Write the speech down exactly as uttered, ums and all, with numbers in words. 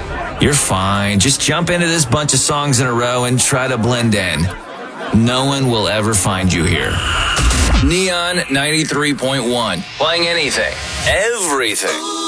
You're fine. Just jump into this bunch of songs in a row and try to blend in. No one will ever find you here. Neon ninety-three point one. Playing anything, everything.